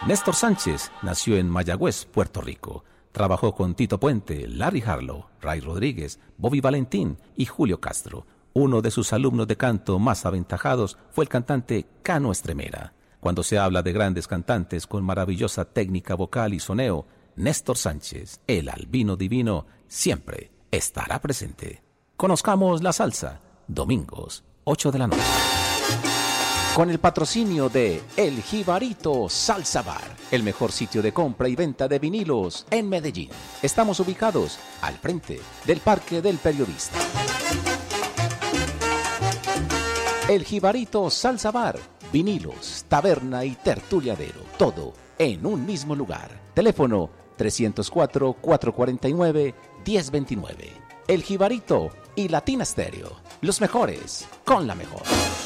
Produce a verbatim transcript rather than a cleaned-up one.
Néstor Sánchez nació en Mayagüez, Puerto Rico. Trabajó con Tito Puente, Larry Harlow, Ray Rodríguez, Bobby Valentín y Julio Castro. Uno de sus alumnos de canto más aventajados fue el cantante Cano Estremera. Cuando se habla de grandes cantantes con maravillosa técnica vocal y soneo, Néstor Sánchez, el albino divino, siempre estará presente. Conozcamos la salsa, domingos, ocho de la noche. Con el patrocinio de El Jibarito Salsa Bar, el mejor sitio de compra y venta de vinilos en Medellín. Estamos ubicados al frente del Parque del Periodista. El Jibarito Salsa Bar, vinilos, taberna y tertuliadero, todo en un mismo lugar. Teléfono trescientos cuatro, cuatrocientos cuarenta y nueve, diez veintinueve. El Jibarito y Latina Stereo, los mejores con la mejor.